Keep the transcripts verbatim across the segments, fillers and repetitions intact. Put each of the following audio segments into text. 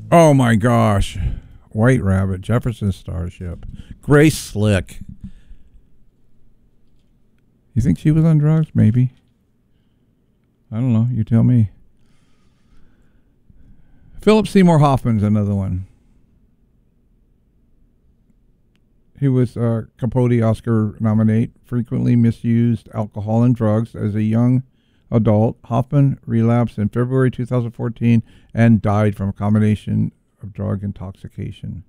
Oh my gosh. White Rabbit, Jefferson Starship, Grace Slick. You think she was on drugs? Maybe. I don't know. You tell me. Philip Seymour Hoffman's another one. He was a Capote Oscar nominee, frequently misused alcohol and drugs as a young adult. Hoffman relapsed in February two thousand fourteen and died from a combination of drug intoxication.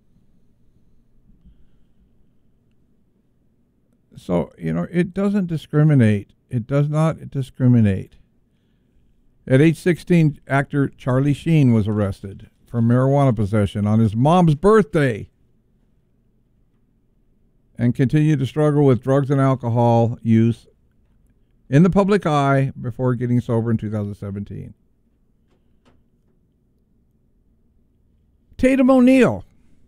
So, you know, it doesn't discriminate. It does not discriminate. At age sixteen, actor Charlie Sheen was arrested for marijuana possession on his mom's birthday and continued to struggle with drugs and alcohol use in the public eye before getting sober in two thousand seventeen. Tatum O'Neal.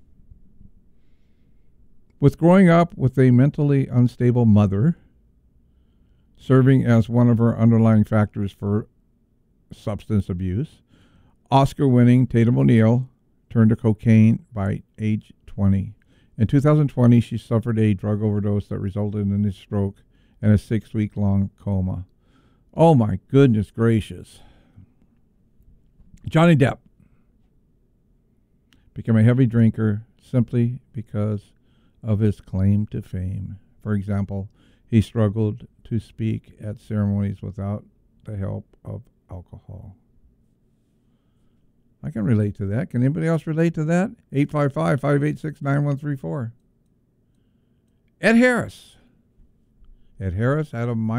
With growing up with a mentally unstable mother, serving as one of her underlying factors for substance abuse, Oscar-winning Tatum O'Neal turned to cocaine by age twenty. In two thousand twenty, she suffered a drug overdose that resulted in a stroke and a six-week-long coma. Oh, my goodness gracious. Johnny Depp became a heavy drinker simply because of his claim to fame. For example, he struggled to speak at ceremonies without the help of alcohol. I can relate to that. Can anybody else relate to that? eight five five, five eight six, nine one three four. Ed Harris. Ed Harris had a